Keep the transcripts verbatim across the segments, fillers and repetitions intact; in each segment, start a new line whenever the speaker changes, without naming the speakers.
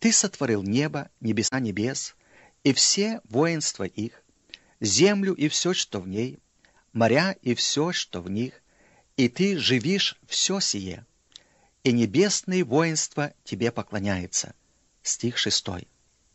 Ты сотворил небо, небеса небес, и все воинства их, землю и все, что в ней, моря и все, что в них, и ты живишь все сие, и небесные воинства тебе поклоняются». Стих шестой.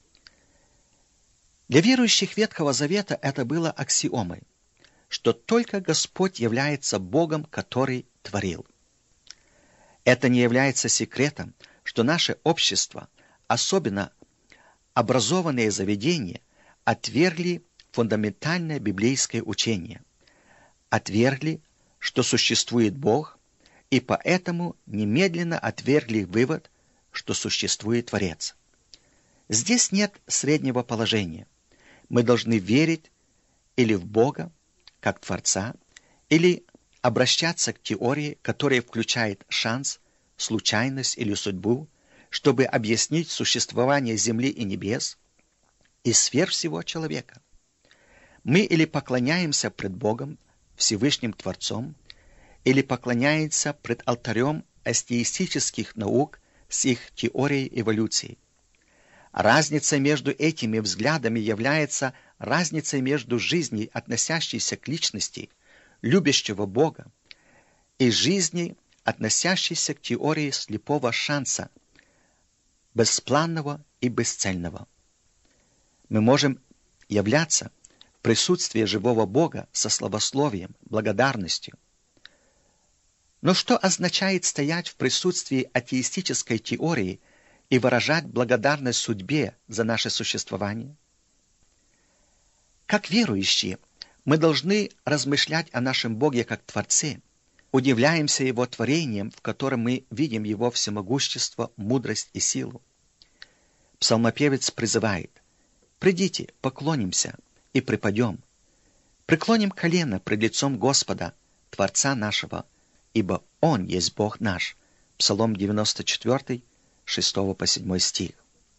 Для верующих Ветхого Завета это было аксиомой, что только Господь является Богом, который творил. Это не является секретом, что наше общество, особенно образованные заведения, отвергли фундаментальное библейское учение, отвергли, что существует Бог, и поэтому немедленно отвергли вывод, что существует Творец. Здесь нет среднего положения. Мы должны верить или в Бога, как Творца, или обращаться к теории, которая включает шанс, случайность или судьбу, чтобы объяснить существование земли и небес и сфер всего человека. Мы или поклоняемся пред Богом, Всевышним Творцом, или поклоняемся пред алтарем астеистических наук с их теорией эволюции. Разница между этими взглядами является разницей между жизнью, относящейся к личности, любящего Бога, и жизнью, относящейся к теории слепого шанса, беспланного и бесцельного. Мы можем являться в присутствии живого Бога со славословием, благодарностью. Но что означает стоять в присутствии атеистической теории и выражать благодарность судьбе за наше существование? Как верующие, мы должны размышлять о нашем Боге как Творце, удивляемся Его творением, в котором мы видим Его всемогущество, мудрость и силу. Псалмопевец призывает: «Придите, поклонимся и преподем, преклоним колено пред лицом Господа, Творца нашего, ибо Он есть Бог наш». Псалом девяносто четыре, шестой по седьмой стих.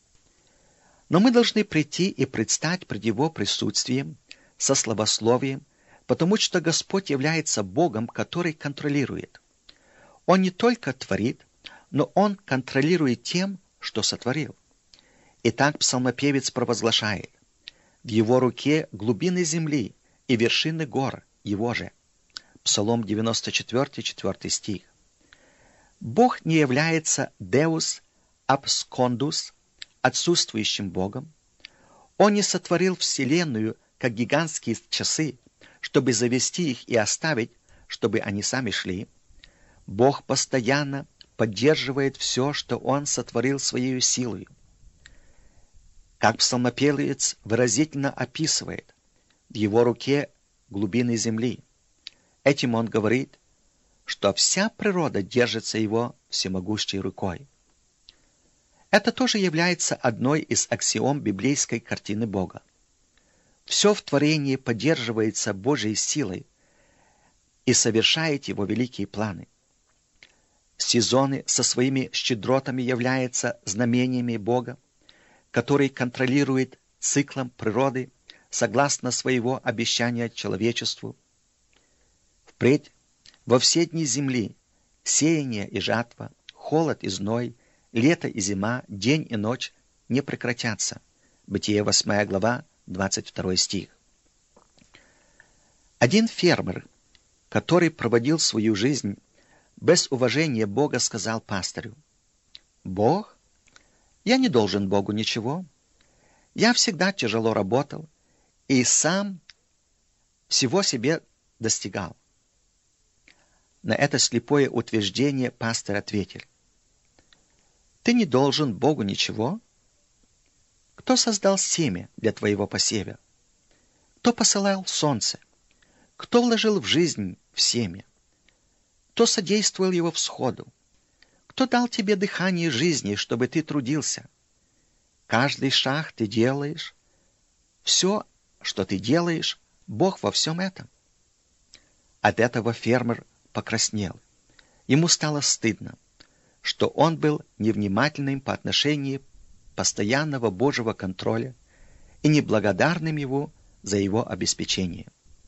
Но мы должны прийти и предстать пред Его присутствием, со славословием, потому что Господь является Богом, который контролирует. Он не только творит, но Он контролирует тем, что сотворил. Итак, псалмопевец провозглашает: «В Его руке глубины земли и вершины гор Его же». Псалом девяносто четыре, четвёртый стих. Бог не является Deus abscondus, отсутствующим Богом. Он не сотворил Вселенную, как гигантские часы, чтобы завести их и оставить, чтобы они сами шли. Бог постоянно поддерживает все, что Он сотворил Своей силой. Как псалмопевец выразительно описывает: в Его руке глубины земли. Этим он говорит, что вся природа держится Его всемогущей рукой. Это тоже является одной из аксиом библейской картины Бога. Все в творении поддерживается Божьей силой и совершает Его великие планы. Сезоны со своими щедротами являются знамениями Бога, который контролирует циклом природы согласно своего обещания человечеству. Впредь во все дни земли сеяние и жатва, холод и зной, лето и зима, день и ночь не прекратятся. Бытие восьмая глава, двадцать второй стих. Один фермер, который проводил свою жизнь без уважения Бога, сказал пастырю: «Бог? Я не должен Богу ничего. Я всегда тяжело работал и сам всего себе достигал». На это слепое утверждение пастор ответил: «Ты не должен Богу ничего? Кто создал семя для твоего посева? Кто посылал солнце? Кто вложил в жизнь в семя? Кто содействовал его всходу? Кто дал тебе дыхание жизни, чтобы ты трудился? Каждый шаг ты делаешь. Все, что ты делаешь, Бог во всем этом». От этого фермер покраснел. Ему стало стыдно, что он был невнимательным по отношению постоянного Божьего контроля и неблагодарным Его за Его обеспечение.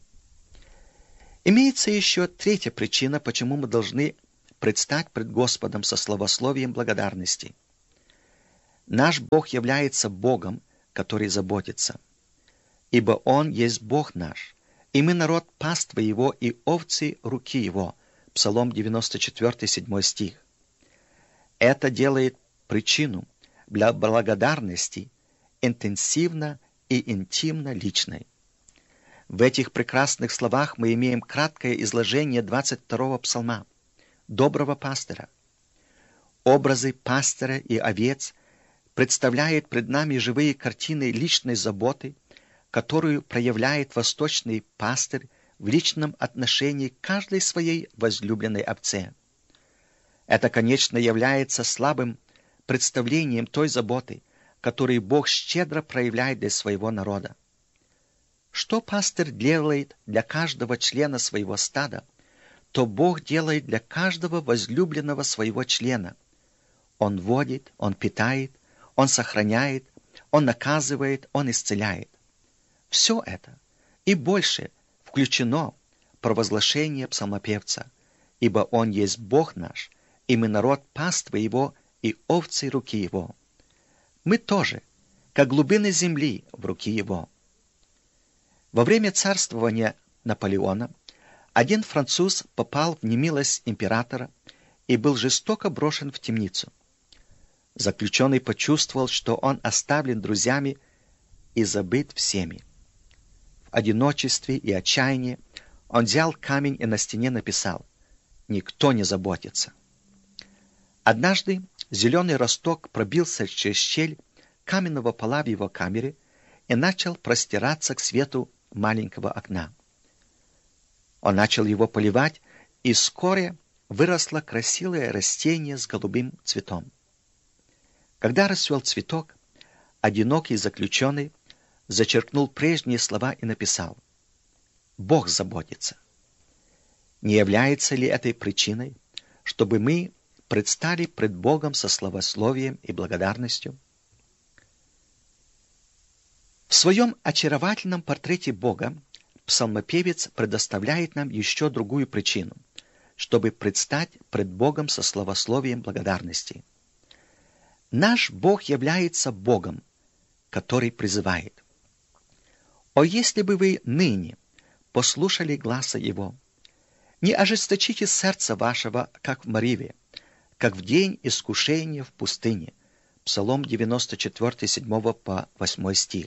Имеется еще третья причина, почему мы должны предстать пред Господом со славословием благодарности. Наш Бог является Богом, который заботится. Ибо Он есть Бог наш, и мы народ паства Его и овцы руки Его. Псалом девяносто четыре, седьмой стих. Это делает причину для благодарности интенсивно и интимно личной. В этих прекрасных словах мы имеем краткое изложение двадцать второго псалма «Доброго пастыря». Образы пастыря и овец представляют пред нами живые картины личной заботы, которую проявляет восточный пастырь в личном отношении к каждой своей возлюбленной овце. Это, конечно, является слабым представлением той заботы, которую Бог щедро проявляет для своего народа. Что пастырь делает для каждого члена своего стада, то Бог делает для каждого возлюбленного своего члена. Он водит, Он питает, Он сохраняет, Он наказывает, Он исцеляет. Все это и больше включено в провозглашение псалмопевца, ибо Он есть Бог наш, и мы народ паствы Его и овцы руки Его. Мы тоже, как глубины земли в руки Его. Во время царствования Наполеона один француз попал в немилость императора и был жестоко брошен в темницу. Заключенный почувствовал, что он оставлен друзьями и забыт всеми. В одиночестве и отчаянии он взял камень и на стене написал: «Никто не заботится». Однажды зеленый росток пробился через щель каменного пола в его камере и начал простираться к свету маленького окна. Он начал его поливать, и вскоре выросло красивое растение с голубым цветом. Когда расцвел цветок, одинокий заключенный зачеркнул прежние слова и написал: «Бог заботится». Не является ли этой причиной, чтобы мы предстали пред Богом со славословием и благодарностью? В своем очаровательном портрете Бога псалмопевец предоставляет нам еще другую причину, чтобы предстать пред Богом со славословием благодарности. Наш Бог является Богом, который призывает. «О, если бы вы ныне послушали гласа Его, не ожесточите сердце вашего, как в Мариве, как в день искушения в пустыне». Псалом девяносто четыре, седьмого по восьмой стих.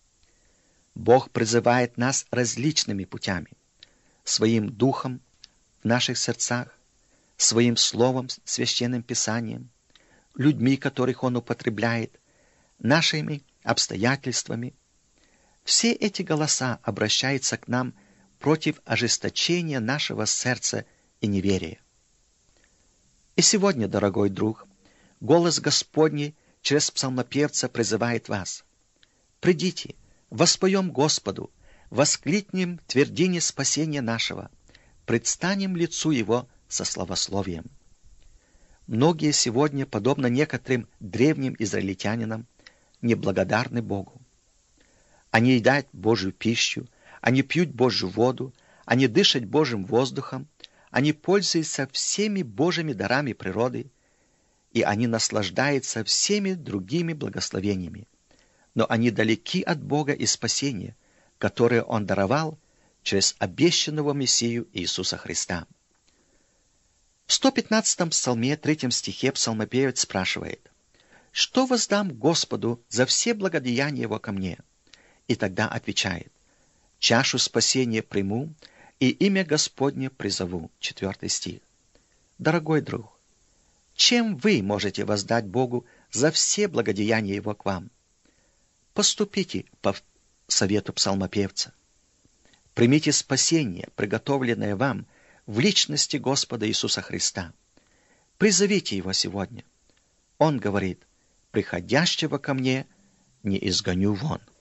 Бог призывает нас различными путями: своим духом в наших сердцах, своим словом, священным писанием, людьми, которых Он употребляет, нашими обстоятельствами. Все эти голоса обращаются к нам против ожесточения нашего сердца и неверия. И сегодня, дорогой друг, голос Господний через псалмопевца призывает вас: «Придите, воспоем Господу, воскликнем твердине спасения нашего, предстанем лицу Его со славословием». Многие сегодня, подобно некоторым древним израильтянинам, неблагодарны Богу. Они едят Божью пищу, они пьют Божью воду, они дышат Божьим воздухом, они пользуются всеми Божьими дарами природы, и они наслаждаются всеми другими благословениями. Но они далеки от Бога и спасения, которое Он даровал через обещанного Мессию Иисуса Христа. В сто пятнадцатом псалме, третьем стихе, псалмопевец спрашивает: «Что воздам Господу за все благодеяния Его ко мне?» И тогда отвечает: «Чашу спасения приму, и имя Господне призову». Четвертый стих. Дорогой друг, чем вы можете воздать Богу за все благодеяния Его к вам? Поступите по совету псалмопевца. Примите спасение, приготовленное вам в личности Господа Иисуса Христа. Призовите Его сегодня. Он говорит: «Приходящего ко мне не изгоню вон».